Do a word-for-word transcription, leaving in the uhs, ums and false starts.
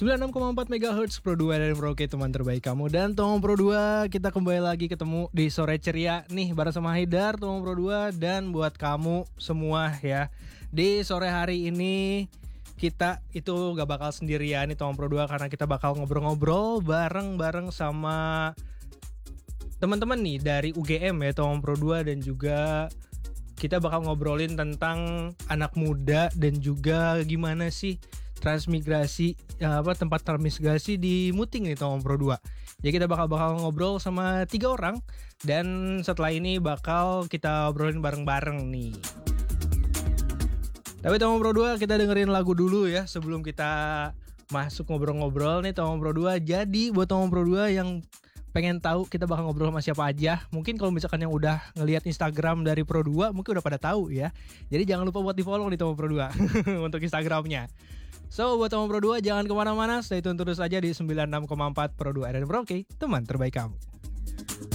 sembilan puluh enam koma empat megahertz Pro dua dan Pro K, teman terbaik kamu. Dan Tomong Pro dua, kita kembali lagi ketemu di sore ceria nih bareng sama Haidar, Tomong Pro dua. Dan buat kamu semua ya, di sore hari ini kita itu gak bakal sendirian nih Tomong Pro dua, karena kita bakal ngobrol-ngobrol bareng-bareng sama teman-teman nih dari U G M ya, Tomong Pro dua. Dan juga kita bakal ngobrolin tentang anak muda dan juga gimana sih transmigrasi, ya apa tempat transmigrasi di Muting nih Tomong Pro dua. Jadi kita bakal bakal ngobrol sama tiga orang, dan setelah ini bakal kita obrolin bareng-bareng nih. Tapi Tomong Pro dua, kita dengerin lagu dulu ya sebelum kita masuk ngobrol-ngobrol nih Tomong Pro dua. Jadi buat Tomong Pro dua yang pengen tahu kita bakal ngobrol sama siapa aja, mungkin kalau misalkan yang udah ngelihat Instagram dari Pro dua mungkin udah pada tahu ya. Jadi jangan lupa buat di follow nih Tomong Pro dua untuk Instagramnya. So buat Tomong Pro dua jangan kemana-mana, stay tune terus aja di sembilan puluh enam koma empat Pro dua dan Pro K, teman terbaik kamu.